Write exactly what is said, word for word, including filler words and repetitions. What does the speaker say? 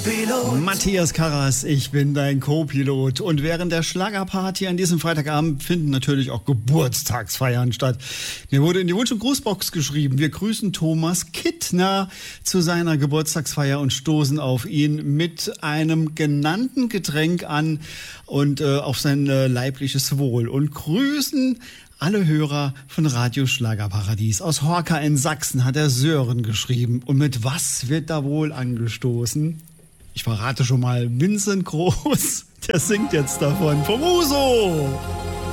Co-Pilot. Matthias Karras, ich bin dein Co-Pilot. Und während der Schlagerparty an diesem Freitagabend finden natürlich auch Geburtstagsfeiern statt. Mir wurde in die Wunsch- und Grußbox geschrieben, wir grüßen Thomas Kittner zu seiner Geburtstagsfeier und stoßen auf ihn mit einem genannten Getränk an und äh, auf sein äh, leibliches Wohl und grüßen alle Hörer von Radio Schlagerparadies. Aus Horka in Sachsen hat der Sören geschrieben. Und mit was wird da wohl angestoßen? Ich verrate schon mal, Vincent Groß, der singt jetzt davon. Vom Uso!